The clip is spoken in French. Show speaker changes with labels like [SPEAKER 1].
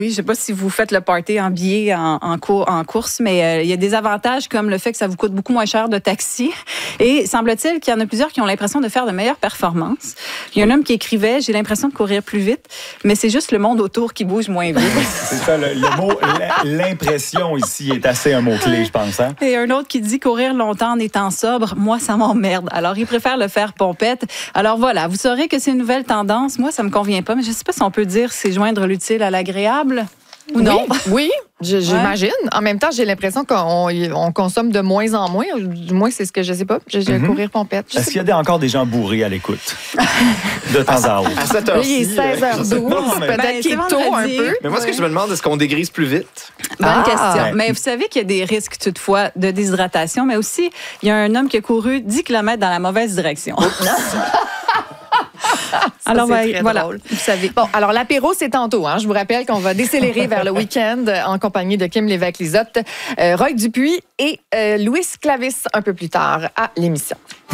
[SPEAKER 1] Oui, je ne sais pas si vous faites le party en billets en course, mais il y a des avantages comme le fait que ça vous coûte beaucoup moins cher de taxi. Et semble-t-il qu'il y en a plusieurs qui ont l'impression de faire de meilleures performances. Il y a un homme qui écrivait « J'ai l'impression de courir plus vite, mais c'est juste le monde autour qui bouge moins vite. »
[SPEAKER 2] C'est ça, le mot, l'impression ici est assez un mot-clé, je pense. Hein?
[SPEAKER 1] Et un autre qui dit « Courir longtemps en étant sobre, moi, ça m'emmerde. » Alors, il préfère le faire pompette. Alors voilà, vous saurez que c'est une nouvelle tendance. Moi, ça me convient pas, mais je ne sais pas si on peut dire c'est joindre l'utile à l'agréable. Ou non?
[SPEAKER 3] Oui, j'imagine. En même temps, j'ai l'impression qu'on consomme de moins en moins. Du moins, c'est ce que je sais pas. Courir pompette.
[SPEAKER 2] Est-ce qu'il y a encore des gens bourrés à l'écoute? De temps à autre.
[SPEAKER 4] À cette heure-ci.
[SPEAKER 3] Il est 16h12. Peut-être qu'il est tôt un peu.
[SPEAKER 4] Mais moi, ce que je me demande, est-ce qu'on dégrise plus vite?
[SPEAKER 1] Bonne question. Mais vous savez qu'il y a des risques, toutefois, de déshydratation, mais aussi, il y a un homme qui a couru 10 km dans la mauvaise direction. Alors, voilà, vous savez.
[SPEAKER 3] Bon, alors l'apéro, c'est tantôt. Je vous rappelle qu'on va décélérer vers le week-end en compagnie de Kim Lévesque-Lisotte, Roy Dupuis et Louis Clavis un peu plus tard à l'émission.